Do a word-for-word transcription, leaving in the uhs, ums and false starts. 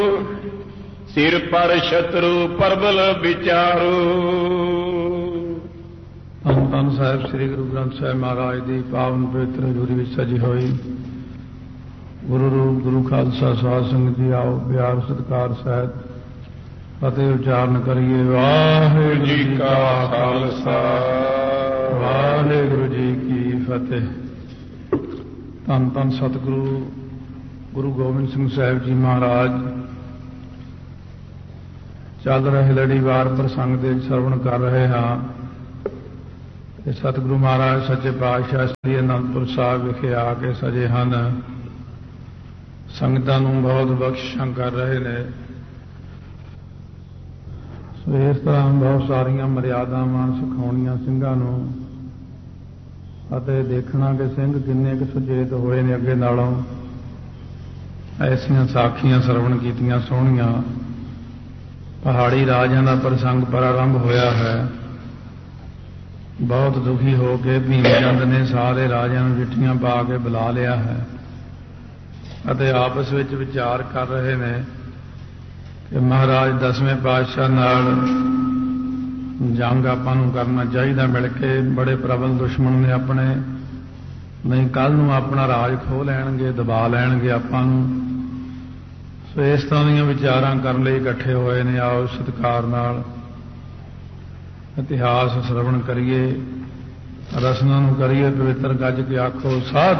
ਸਿਰ ਪਰ ਸ਼ਤਰੂ ਪਰਬਲ ਵਿਚਾਰੋ। ਧੰਨ ਧੰਨ ਸਾਹਿਬ ਸ੍ਰੀ ਗੁਰੂ ਗ੍ਰੰਥ ਸਾਹਿਬ ਮਹਾਰਾਜ ਦੀ ਪਾਵਨ ਪਵਿੱਤਰ ਹਜ਼ੂਰੀ ਵਿੱਚ ਸਜੀ ਹੋਈ ਗੁਰੂ ਰੂਪ ਗੁਰੂ ਖਾਲਸਾ ਸਾਧ ਸੰਗਤ ਜੀ ਆਓ ਪਿਆਰ ਸਤਿਕਾਰ ਸਹਿਤ ਫਤਿਹ ਉਚਾਰਨ ਕਰੀਏ। ਵਾਹਿਗੁਰੂ ਜੀ ਕਾ ਖਾਲਸਾ ਵਾਹਿਗੁਰੂ ਜੀ ਕੀ ਫਤਿਹ। ਧੰਨ ਧੰਨ ਸਤਿਗੁਰੂ ਗੁਰੂ ਗੋਬਿੰਦ ਸਿੰਘ ਸਾਹਿਬ ਜੀ ਮਹਾਰਾਜ ਚੱਲ ਰਹੇ ਲੜੀਵਾਰ ਪ੍ਰਸੰਗ ਦੇ ਸਰਵਣ ਕਰ ਰਹੇ ਹਾਂ। ਇਹ ਸਤਿਗੁਰੂ ਮਹਾਰਾਜ ਸੱਚੇ ਪਾਤਸ਼ਾਹ ਸ੍ਰੀ ਅਨੰਦਪੁਰ ਸਾਹਿਬ ਵਿਖੇ ਆ ਕੇ ਸਜੇ ਹਨ। ਸੰਗਤਾਂ ਨੂੰ ਬਹੁਤ ਬਖਸ਼ਿਸ਼ਾਂ ਕਰ ਰਹੇ ਨੇ। ਸੋ ਇਸ ਤਰ੍ਹਾਂ ਬਹੁਤ ਸਾਰੀਆਂ ਮਰਿਆਦਾਵਾਂ ਸਿਖਾਉਣੀਆਂ ਸਿੰਘਾਂ ਨੂੰ ਅਤੇ ਦੇਖਣਾ ਕਿ ਸਿੰਘ ਕਿੰਨੇ ਕੁ ਸੁਚੇਤ ਹੋਏ ਨੇ ਅੱਗੇ ਨਾਲੋਂ। ਐਸੀਆਂ ਸਾਖੀਆਂ ਸਰਵਣ ਕੀਤੀਆਂ ਸੋਹਣੀਆਂ। ਪਹਾੜੀ ਰਾਜਿਆਂ ਦਾ ਪ੍ਰਸੰਗ ਪ੍ਰਾਰੰਭ ਹੋਇਆ ਹੈ। ਬਹੁਤ ਦੁਖੀ ਹੋ ਕੇ ਭੀਮ ਚੰਦ ਨੇ ਸਾਰੇ ਰਾਜਿਆਂ ਨੂੰ ਚਿੱਠੀਆਂ ਪਾ ਕੇ ਬੁਲਾ ਲਿਆ ਹੈ ਅਤੇ ਆਪਸ ਵਿੱਚ ਵਿਚਾਰ ਕਰ ਰਹੇ ਨੇ ਕਿ ਮਹਾਰਾਜ ਦਸਵੇਂ ਪਾਤਸ਼ਾਹ ਨਾਲ ਜੰਗ ਆਪਾਂ ਨੂੰ ਕਰਨਾ ਚਾਹੀਦਾ ਮਿਲ ਕੇ। ਬੜੇ ਪ੍ਰਬਲ ਦੁਸ਼ਮਣ ਨੇ ਆਪਣੇ, ਨਹੀਂ ਕੱਲ੍ਹ ਨੂੰ ਆਪਣਾ ਰਾਜ ਖੋਹ ਲੈਣਗੇ, ਦਬਾ ਲੈਣਗੇ ਆਪਾਂ ਨੂੰ। ਸੋ ਇਸ ਤਰ੍ਹਾਂ ਦੀਆਂ ਵਿਚਾਰਾਂ ਕਰਨ ਲਈ ਇਕੱਠੇ ਹੋਏ ਨੇ। ਆਓ ਸਤਿਕਾਰ ਨਾਲ ਇਤਿਹਾਸ ਸਰਵਣ ਕਰੀਏ, ਰਸਨਾ ਨੂੰ ਕਰੀਏ ਪਵਿੱਤਰ ਗੱਜ ਕੇ ਆਖੋ ਸਾਧ